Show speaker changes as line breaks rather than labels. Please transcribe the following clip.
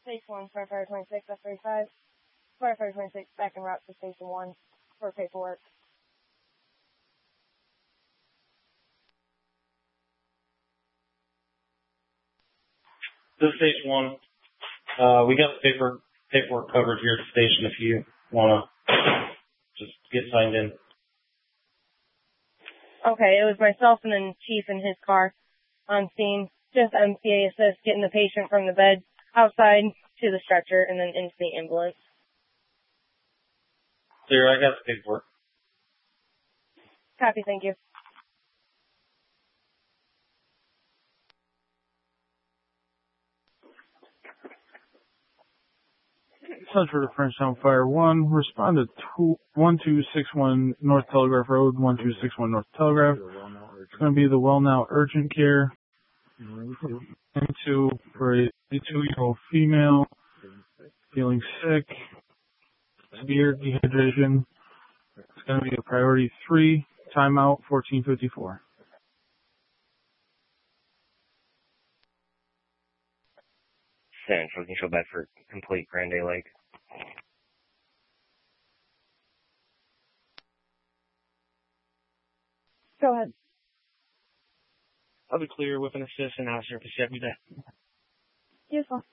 Station 1, Firefighter 26, F35. Firefighter 26 back en route to Station 1 for paperwork.
This is Station 1. We got the paperwork covered here at the station if you want to just get signed in.
Okay, it was myself and then Chief in his car on scene. Just MCA assist getting the patient from the bed outside to the stretcher and then into the ambulance.
Clear, I got the paperwork.
Copy, thank you.
Central to Frenchtown Fire 1, respond to 1261 North Telegraph Road, 1261 North Telegraph. It's going to be the Well Now Urgent Care. Into for a 22-year-old female, feeling sick, severe dehydration. It's going to be a priority 3, timeout 1454.
Central Control Bedford, complete Grand Day Lake.
Go ahead.
I'll be clear with an assist and officer for 70 day.
Beautiful.